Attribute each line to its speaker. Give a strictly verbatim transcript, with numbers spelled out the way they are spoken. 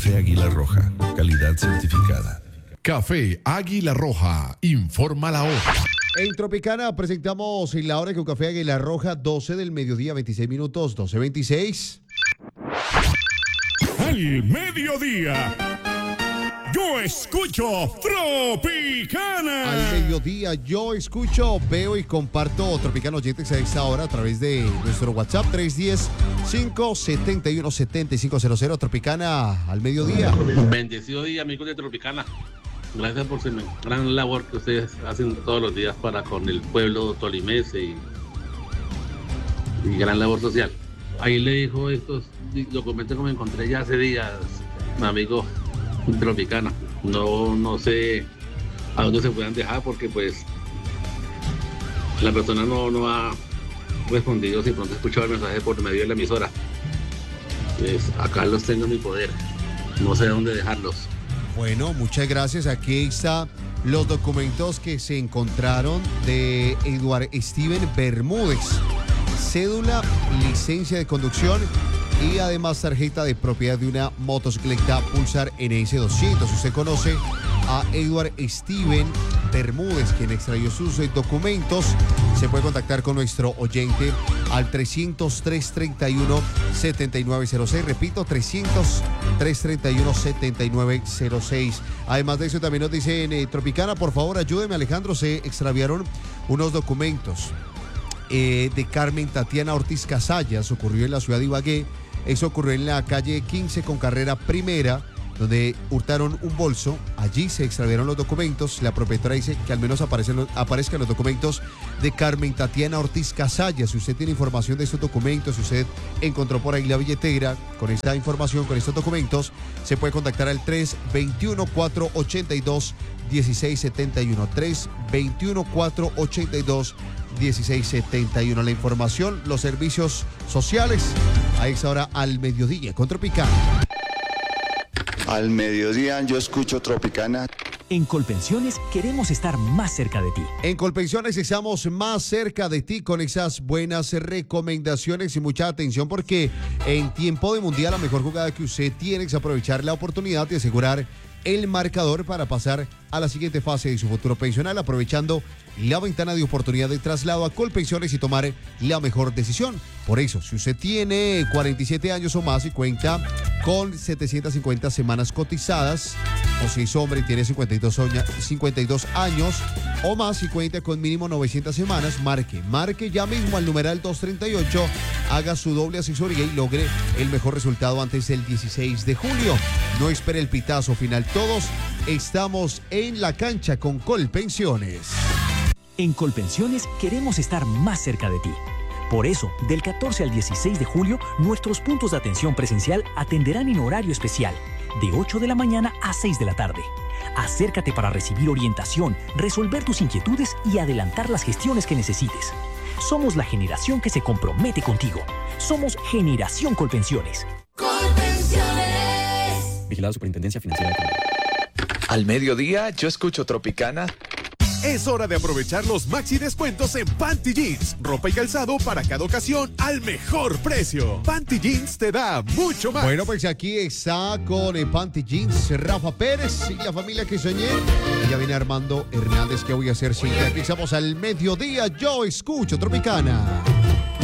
Speaker 1: Café Águila Roja, calidad certificada.
Speaker 2: Café Águila Roja, informa la hora.
Speaker 3: En Tropicana presentamos en la hora con Café Águila Roja, doce del mediodía, veintiséis minutos, doce veintiséis.
Speaker 4: Al mediodía, yo escucho Tropicana.
Speaker 3: Al mediodía yo escucho, veo y comparto Tropicana Oyentes a esta hora a través de nuestro WhatsApp tres uno cero, cinco siete uno, siete cinco cero cero. Tropicana al mediodía.
Speaker 5: Bendecido día, amigos de Tropicana. Gracias por su gran labor que ustedes hacen todos los días para con el pueblo tolimense y, y gran labor social. Ahí le dijo estos documentos que me encontré ya hace días, mi amigo Tropicana. No, no sé a dónde se puedan dejar porque pues la persona no, no ha respondido si pronto escuchaba el mensaje por medio de la emisora. Pues acá los tengo en mi poder, no sé dónde dejarlos.
Speaker 3: Bueno, muchas gracias. Aquí están los documentos que se encontraron de Edward Steven Bermúdez. Cédula, licencia de conducción y además tarjeta de propiedad de una motocicleta Pulsar N S doscientos. Usted conoce a Edward Steven Bermúdez, quien extrayó sus documentos. Se puede contactar con nuestro oyente al trescientos, trescientos treinta y uno, setenta y nueve cero seis. Repito, trescientos, trescientos treinta y uno, setenta y nueve cero seis. Además de eso, también nos dicen, eh, Tropicana, por favor, ayúdeme, Alejandro, se extraviaron unos documentos eh, de Carmen Tatiana Ortiz Casallas. Ocurrió en la ciudad de Ibagué. Eso ocurrió en la calle quince con carrera primera, donde hurtaron un bolso. Allí se extraviaron los documentos. La propietaria dice que al menos aparecen, aparezcan los documentos de Carmen Tatiana Ortiz Casallas. Si usted tiene información de estos documentos, si usted encontró por ahí la billetera con esta información, con estos documentos, se puede contactar al tres dos uno, cuatro ocho dos, uno seis siete uno. tres dos uno, cuatro ocho dos, uno seis siete uno. La información, los servicios sociales, a esa hora al mediodía con Tropicana.
Speaker 6: Al mediodía yo escucho Tropicana.
Speaker 7: En Colpensiones queremos estar más cerca de ti.
Speaker 3: En Colpensiones estamos más cerca de ti con esas buenas recomendaciones y mucha atención porque en tiempo de mundial la mejor jugada que usted tiene es aprovechar la oportunidad de asegurar el marcador para pasar a la siguiente fase de su futuro pensional, aprovechando la ventana de oportunidad de traslado a Colpensiones y tomar la mejor decisión. Por eso, si usted tiene cuarenta y siete años o más y cuenta con setecientas cincuenta semanas cotizadas, o si es hombre y tiene cincuenta y dos años o más y cuenta con mínimo novecientas semanas, marque, marque ya mismo al numeral doscientos treinta y ocho, haga su doble asesoría y logre el mejor resultado antes del dieciséis de julio. No espere el pitazo final, todos estamos en la cancha con Colpensiones.
Speaker 7: En Colpensiones queremos estar más cerca de ti. Por eso, del catorce al dieciséis de julio, nuestros puntos de atención presencial atenderán en horario especial, de ocho de la mañana a seis de la tarde. Acércate para recibir orientación, resolver tus inquietudes y adelantar las gestiones que necesites. Somos la generación que se compromete contigo. Somos Generación Colpensiones.
Speaker 8: Colpensiones. Vigilado Superintendencia Financiera de Colombia.
Speaker 9: Al mediodía yo escucho Tropicana.
Speaker 2: Es hora de aprovechar los maxi descuentos en Panty Jeans. Ropa y calzado para cada ocasión al mejor precio. Panty Jeans te da mucho más.
Speaker 3: Bueno, pues aquí está con el Panty Jeans Rafa Pérez y la familia que soñé. Y ya viene Armando Hernández. ¿Qué voy a hacer? Sí, aquí estamos al mediodía. Yo escucho Tropicana.